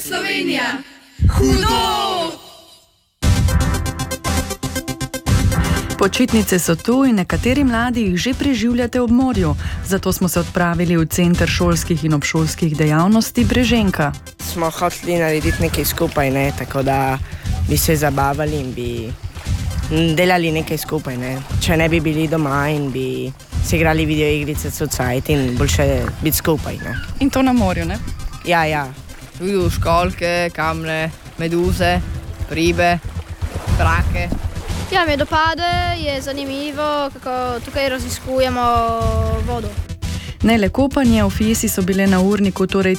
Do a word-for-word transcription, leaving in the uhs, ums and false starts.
Slovenija! Hudo! Počitnice so tu in nekateri mladi jih že preživljate ob morju. Zato smo se odpravili v center šolskih in obšolskih dejavnosti Breženka. Smo hoteli narediti nekaj skupaj, ne? Tako da bi se zabavali in bi delali nekaj skupaj. Ne? Če ne bi bili doma in bi se igrali videoigrice society in boljše biti skupaj. Ne? In to na morju, ne? Ja, ja. Tudi školjke, kamne, meduze, ribe, krake. Ja, me dopade, je zanimivo, kako tukaj raziskujemo vodo. Ne le kopanje, v Fiesi so bile na urniku torej